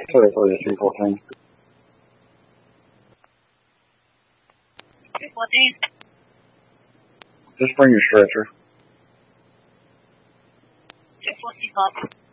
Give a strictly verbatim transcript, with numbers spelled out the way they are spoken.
Sorry for you, three fourteen. three fourteen. Just bring your stretcher. two fourteen,